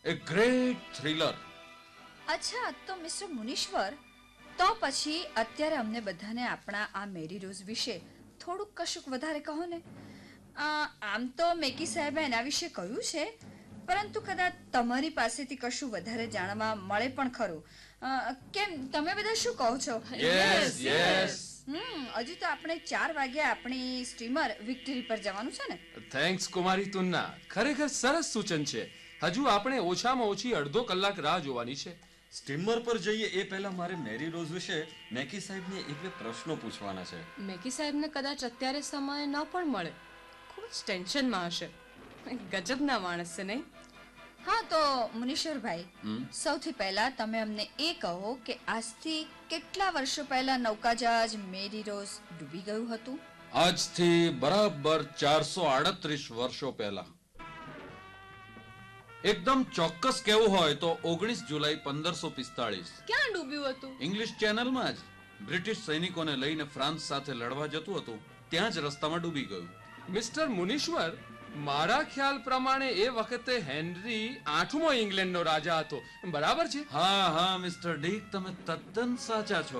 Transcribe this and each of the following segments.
A great thriller. અચ્છા, તો mister મુનીશ્વર, તો પછી અત્યારે અમને બધાને આપણા આ મેરી રોઝ વિશે થોડુંક કશુંક વધારે કહો ને. આમ તો મેકી સાહેબે એના વિશે કહ્યું છે, પરંતુ કદાચ તમારી પાસેથી કશું વધારે જાણવા મળે પણ ખરું. કેમ, તમે બધા શું કહો છો? Yes, yes. હજુ તો આપણે 4 વાગે આપણી સ્ટીમર વિક્ટરી પર જવાનું છે ને. થેન્ક્સ કુમારી તુન્ના, ખરેખર સરસ સૂચન છે. હજુ આપણે ઓછામાં ઓછી અડધો કલાક રાહ જોવાની છે. સ્ટીમર પર જઈએ એ પહેલા મારે મેરી રોઝ વિશે મેકી સાહેબને એક બે પ્રશ્નો પૂછવાના છે. મેકી સાહેબને કદાચ અત્યારે સમય ન પણ મળે, ખૂબ જ ટેન્શનમાં હશે. ગજબના માણસ છે નહીં? હા, તો મુનીશ્વરભાઈ, સૌથી પહેલા તમે અમને એ કહો કે આજથી કેટલા વર્ષો પહેલા નૌકાજહાજ મેરી રોઝ ડૂબી ગયું હતું? આજથી બરાબર 438 વર્ષો પહેલા. એકદમ ચોક્કસ કેવું હોય તો 19 જુલાઈ 1545. ક્યાં ડૂબ્યું હતું? ઇંગ્લિશ ચેનલમાં જ. બ્રિટિશ સૈનિકોને લઈને ફ્રાન્સ સાથે લડવા જતું હતું, ત્યાં જ રસ્તામાં ડૂબી ગયું. મિસ્ટર મુનીશ્વર, મારા ખ્યાલ પ્રમાણે એ વખતે હેનરી 8મો ઇંગ્લેન્ડનો રાજા હતો, બરાબર છે? હા મિસ્ટર ડીક, તમે તદ્દન સાચા છો.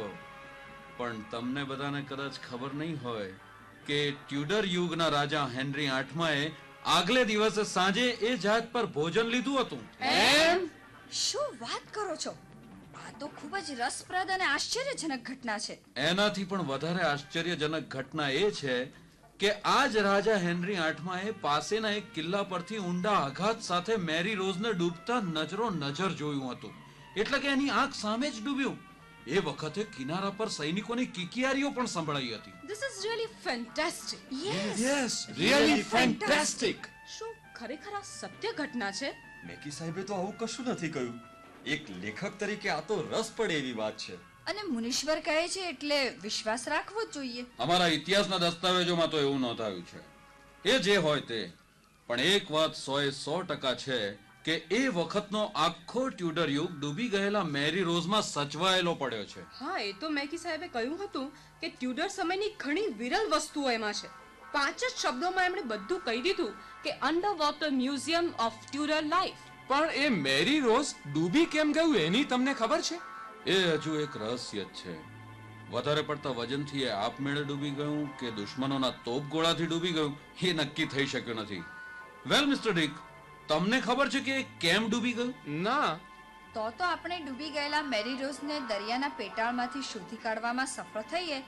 પણ તમને બધાને કદાચ ખબર નહીં હોય કે ટ્યુડર યુગના રાજા હેનરી 8માએ આગલે દિવસે સાંજે એ જહાજ પર ભોજન લીધું હતું. એમ? શું વાત કરો છો? આ તો ખૂબ જ રસપ્રદ અને આશ્ચર્યજનક ઘટના છે. એનાથી પણ વધારે આશ્ચર્યજનક ઘટના એ છે કે આ જ રાજા હેનરી 8માએ પાસેના એક કિલ્લા પરથી ઊંડા આઘાત સાથે મેરી રોઝને ડૂબતા નજરો નજર જોયું હતું. એટલે કે એની આંખ સામે જ ડૂબ્યું. એ વખતે કિનારા પર સૈનિકોની કિકિયારીઓ પણ સંભળાઈ હતી. This is really fantastic. Yes, really fantastic. શું ખરેખર આ સત્ય ઘટના છે? મેકી સાહેબે તો આવું કશું નથી કહ્યું. એક લેખક તરીકે આ તો રસ પડે એવી વાત છે. અને મુનીશ્વર કહે છે એટલે વિશ્વાસ રાખવો જ જોઈએ. અમારા ઇતિહાસના દસ્તાવેજોમાં તો એવું નોંધાયું છે. એ જે હોય તે, પણ એક વાત 100% છે કે એ વખતનો આખો ટ્યુડર યુગ ડૂબી ગયેલા મેરી રોઝમાં સચવાયેલો પડ્યો છે. હા, એ તો મેકી સાહેબે કહ્યું હતું કે ટ્યુડર સમયની ઘણી વિરલ વસ્તુઓ એમાં છે. 5 જ શબ્દોમાં એમણે બધું કહી દીધું કે under water museum of ટ્યુડર life. પણ એ મેરી રોઝ ડૂબી કેમ ગયું એની તમને ખબર છે? એ હજુ એક રહસ્ય જ છે. વધારે પડતા વજનથી એ આપમેળે ડૂબી ગયું કે દુશ્મનોના તોપગોળાથી ડૂબી ગયું એ નક્કી થઈ શક્યું નથી. વેલ મિસ્ટર ડીક, તમને ખબર છે કે કેમ ડૂબી ગયું? ના. તો આપણે ડૂબી ગયેલા મેરી રોઝને દરિયાના પેટાળમાંથી શોધી કાઢવામાં સફળ થઈએ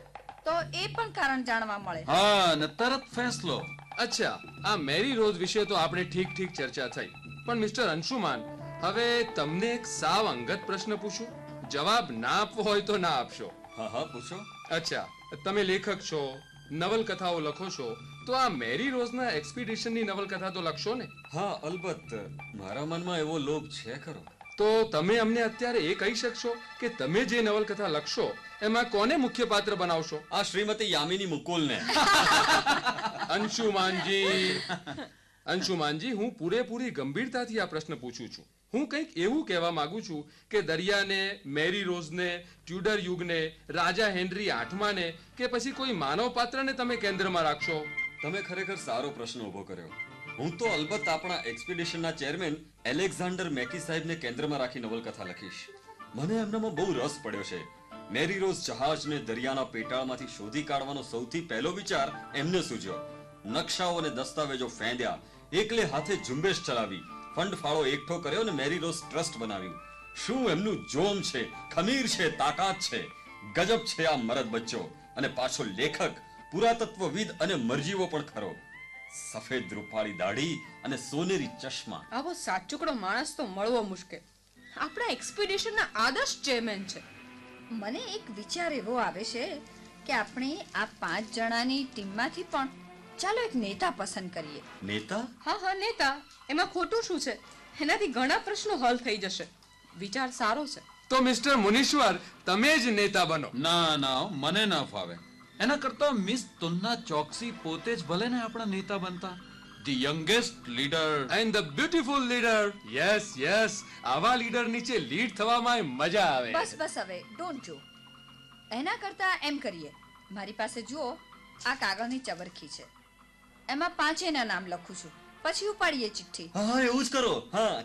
તો એ પણ કારણ જાણવા મળે. હા, ને તરત ફેંસલો. અચ્છા, આ મેરી રોઝ વિશે તો આપણે ઠીક ચર્ચા થઈ, પણ મિસ્ટર અંશુમાન, હવે તમને એક સાવ અંગત પ્રશ્ન પૂછું. જવાબ ના આપવો હોય તો ના આપશો. હા પૂછો. અચ્છા, તમે લેખક છો, નવલકથાઓ લખો છો, તો આ મેરી રોઝના એક્સપીડિશનની નવલકથા તો લખશો ને? હા, અલબત્ત. મારા મનમાં એવો લોભ છે ખરો. તો તમે અમને અત્યારે એ કહી શકશો કે તમે જે નવલકથા લખશો એમાં કોને મુખ્ય પાત્ર બનાવશો? આ શ્રીમતી યામિની મુકુલને. અંશુમાનજી, હું પૂરેપૂરી ગંભીરતાથી આ પ્રશ્ન પૂછું છું. હું કંઈક એવું કહેવા માંગુ છું કે દરિયાને, મેરી રોઝને, ટ્યુડર યુગને, રાજા હેનરી 8માને કે પછી કોઈ માનવ પાત્રને તમે કેન્દ્રમાં રાખશો? તમે ખરેખર સારો પ્રશ્ન ઉભો કર્યો. હું તો અલબત્ત આપણા એક્સપીડિશનના ચેરમેન એલેક્ઝાન્ડર મેકી સાહેબને કેન્દ્રમાં રાખી નવલકથા લખીશ. મને એમનામાં બહુ રસ પડ્યો છે. મેરી રોઝ જહાજને દરિયાના પેટાળમાંથી શોધી કાઢવાનો સૌથી પહેલો વિચાર એમને સૂઝ્યો. નકશાઓ અને દસ્તાવેજો ફેંદ્યા, એકલે હાથે ઝુંબેશ ચલાવી, ફંડ ફાળો એકઠો કર્યો અને મેરી રોઝ ટ્રસ્ટ બનાવ્યું. શું એમનું જોમ છે, ખમીર છે, તાકાત છે! ગજબ છે આ મરદ બચ્ચો. અને પાછો લેખક, પુરાતત્વવિદ અને મરજીવો પણ ખરો. સફેદ રૂપાળી દાઢી અને સોનેરી ચશ્મા. આવો સાચુકડો માણસ તો મળવો મુશ્કેલ. આપણા એક્સપીડિશનના આદર્શ ચેરમેન છે. મને એક વિચાર એવો આવે છે કે આપણે આ 5 જણાની ટીમમાંથી પણ ચાલો એક નેતા પસંદ કરીએ. નેતા? હા, નેતા. એમાં ખોટું શું છે? એનાથી ઘણા પ્રશ્નો હલ થઈ જશે. વિચાર સારો છે. તો મિસ્ટર મુનીશ્વર, તમે જ નેતા બનો. ના, મને ના ફાવે. એના કરતા મિસ તુન્ના ચોકસી પોતે જ ભલે ને આપણા નેતા બનતા. The youngest leader and the beautiful leader. Yes, આવા લીડર નીચે લીડ થવામાં મજા આવે. બસ હવે ડોન્ટ જો. એના કરતા એમ કરીએ, મારી પાસે જુઓ, આ કાગળની ચબરખી છે, એમાં 5 ના નામ લખું છું, પછી ઉપાડીએ ચિઠ્ઠી. હા, એવું જ કરો. હા,